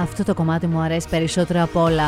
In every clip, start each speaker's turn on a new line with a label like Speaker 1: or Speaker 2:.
Speaker 1: Αυτό το κομμάτι μου αρέσει περισσότερο απ' όλα.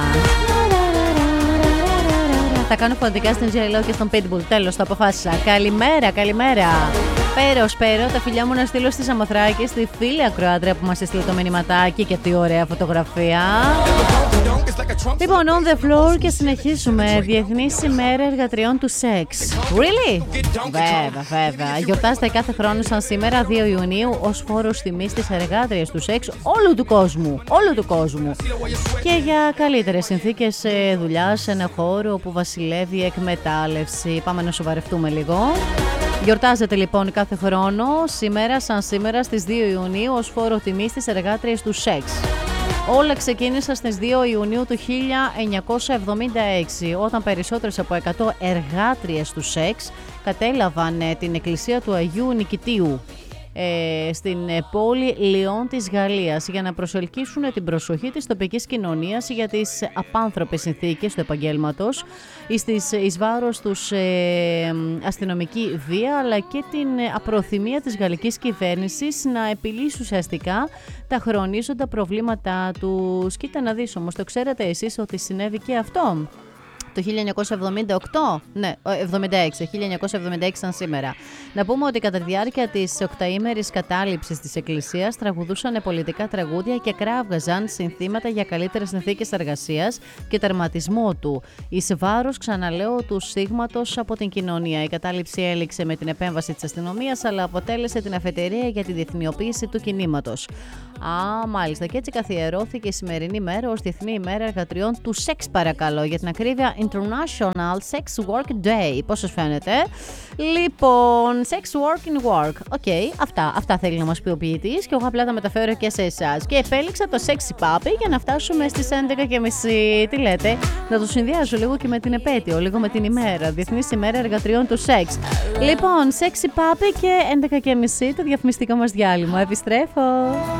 Speaker 1: Θα κάνω φωνητικά στην J-Lo και στον Pitbull. Τέλος, το αποφάσισα. Καλημέρα, καλημέρα. Σπέρο, τα φιλιά μου να στείλω στη Σαμοθράκη, στη φίλη ακροάτρια που μας έστειλε το μηνυματάκι και τι ωραία φωτογραφία. Λοιπόν, on the floor και συνεχίσουμε. Διεθνής ημέρα εργατριών του σεξ. Really? Βέβαια. Γιορτάζεται κάθε χρόνο σαν σήμερα 2 Ιουνίου ως φόρος τιμής στις εργάτριες του σεξ όλου του κόσμου. Και για καλύτερες συνθήκες δουλειάς σε ένα χώρο όπου βασιλεύει η εκμετάλλευση. Πάμε να σοβαρευτούμε λίγο. Γιορτάζεται λοιπόν κάθε χρόνο σαν σήμερα στις 2 Ιουνίου ως φόρο τιμής στις εργάτριες του σεξ. Όλα ξεκίνησαν στις 2 Ιουνίου του 1976, όταν περισσότερες από 100 εργάτριες του σεξ κατέλαβαν την εκκλησία του Αγίου Νικητίου στην πόλη Λιόν της Γαλλίας για να προσελκύσουν την προσοχή της τοπικής κοινωνίας για τις απάνθρωπες συνθήκες του επαγγέλματος εις βάρος τους αστυνομική βία, αλλά και την απροθυμία της γαλλικής κυβέρνησης να επιλύσει ουσιαστικά τα χρονίζοντα προβλήματά τους. Κοίτα να δεις όμως, το ξέρετε εσείς ότι συνέβη και αυτό? Το 1976 σαν σήμερα. Να πούμε ότι κατά τη διάρκεια της 8ήμερης κατάληψης της Εκκλησίας τραγουδούσαν πολιτικά τραγούδια και κράβγαζαν συνθήματα για καλύτερες συνθήκες εργασίας και τερματισμό του. Εις βάρος, ξαναλέω, του στίγματος από την κοινωνία. Η κατάληψη έληξε με την επέμβαση της αστυνομίας, αλλά αποτέλεσε την αφετηρία για τη διεθνιοποίηση του κινήματος. Μάλιστα. Και έτσι καθιερώθηκε η σημερινή μέρα ως Διεθνή ημέρα εργατριών του σεξ, παρακαλώ. Για την ακρίβεια, International Sex Work Day. Πώς σας φαίνεται? Λοιπόν, Sex Work in Work. Οκ, αυτά θέλει να μας πει ο ποιητής και εγώ απλά τα μεταφέρω και σε εσάς. Και επέλεξα το Sexy Puppy για να φτάσουμε στις 11:30. Τι λέτε? Να το συνδυάσω λίγο και με την επέτειο, λίγο με την ημέρα. Διεθνής ημέρα εργατριών του σεξ. Λοιπόν, Sexy Puppy και 11:30 το διαφημιστικό μας διάλειμμα. Επιστρέφω.